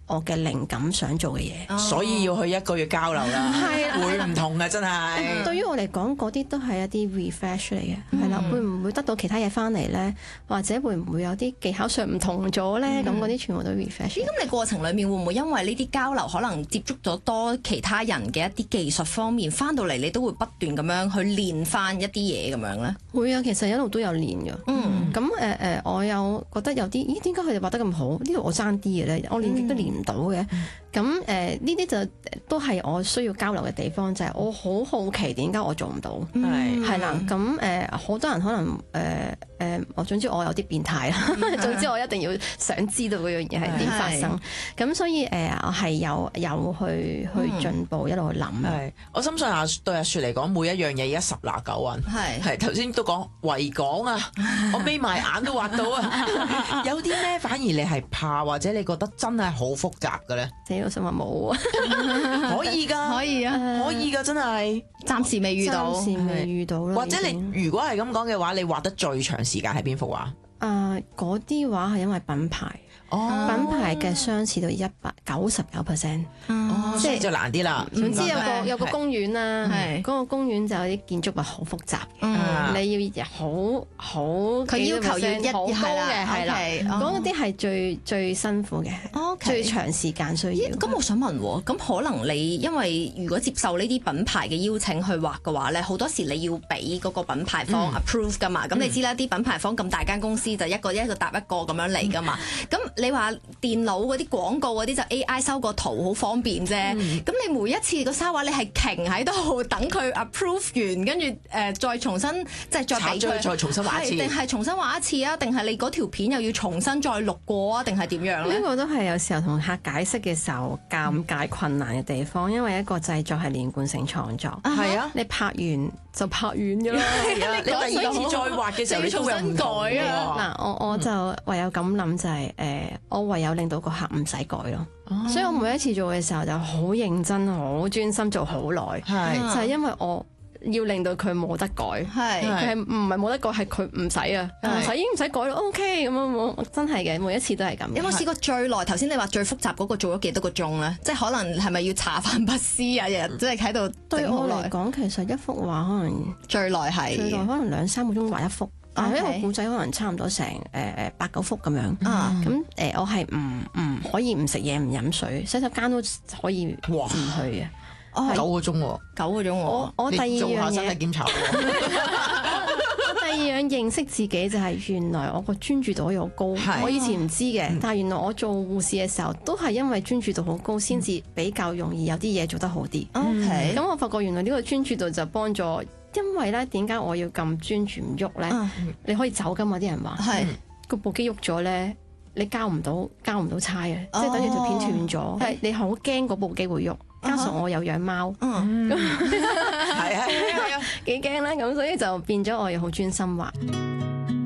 我嘅靈感想做嘅嘢。 所以要去1個月交流啦，會唔同嘅真係。 對於我嚟講，嗰啲都係一啲 refresh 嚟嘅，係啦。會唔會得到其他嘢翻嚟咧？或者會唔會有啲技巧上唔同咗咧？咁嗰啲全部都 refresh。 咁你過程裡面會唔會因為呢啲交流，可能接觸咗多其他人嘅一啲技術方面，翻到嚟你都會不斷咁樣去練翻一啲嘢咁樣咧？ 會啊，其實一路都有練㗎。咁我有覺得有啲，咦？點解佢哋畫得咁好？呢度我爭啲嘅咧，我練極都練唔到嘅。咁呢啲就都係我需要交流嘅地方，就係我好好奇點解我做唔到，係啦。咁好多人可能我總之我有啲變態啦，總之我一定要想知道嗰樣嘢係點發生。咁所以我係有去進步，一路去諗。 我深信對阿雪嚟講，每一樣嘢而家10拿9穩。係頭先都講維港啊，我眯埋眼都畫到啊。有啲咩反而你係怕，或者你覺得真係好複雜嘅咧？ 我想話冇啊， 可以㗎， 可以啊， 可以㗎，真係暫時未遇到， 或者你如果係咁講嘅話，你畫得最長時間係邊幅畫？ 嗰啲畫係因為品牌。品牌嘅相似到199%， 即係就難啲啦。 總之有個公園啦，嗰個公園就有啲建築物好複雜，你要好佢要求要好高嘅，係啦，嗰啲係最辛苦嘅，最長時間需要。 咁我想問喎，咁可能你因為如果接受呢啲品牌嘅邀請去畫嘅話咧，好多時你要俾嗰個品牌方 approve 㗎嘛。咁你知啦，啲品牌方咁大間公司就一個搭一個咁樣嚟㗎嘛。咁你話電腦嗰啲廣告嗰啲就 AI 收個圖好方便啫。咁你每一次個沙畫你係停喺度等佢 approve 完，跟住再重新即係再俾佢再重新畫一次， 定係重新畫一次啊？定係你嗰條片又要重新再錄過啊？定係點樣咧？ 呢個都係有時候同客解釋嘅時候尷尬困難嘅地方，因為一個製作係連貫性創作， 係啊， 你拍完就拍完㗎啦。 你第二次再畫嘅時候，你重新改啊！嗱，我就唯有咁諗就係我唯有令到個客唔使改咯。所以我每一次做嘅時候就好認真、好專心做好耐，就係因為我要令到佢冇得改，佢係唔係冇得改，係佢唔使啊，已經唔使改咯。OK 咁樣，真係嘅，每一次都係咁。 有冇試過最耐？頭先你話最複雜嗰個做咗幾多個鐘咧？即係可能係咪要搽翻筆絲啊？日日即係喺度。 對我嚟講，其實一幅畫可能最耐可能2-3個鐘畫一幅。但係一個故仔可能差唔多成8-9幅咁樣，咁我係唔可以唔食嘢唔飲水，洗手間都可以唔去嘅。 9個鐘喎 ，9個鐘喎。 我第二樣嘢， 做下身體檢查。 第二樣認識自己就係原來我個專注度可以好高，我以前唔知嘅，但係原來我做護士嘅時候都係因為專注度好高，先至比較容易有啲嘢做得好啲。咁我發覺原來呢個專注度就幫助。因為咧，點解我要咁專注唔喐咧？你可以走㗎嘛？啲人話個部機喐咗咧，你交唔到差啊！即係等於條片斷咗，你好驚嗰部機會喐。加上我有養貓，咁係啊，幾驚啦！咁所以就變咗我又好專心畫。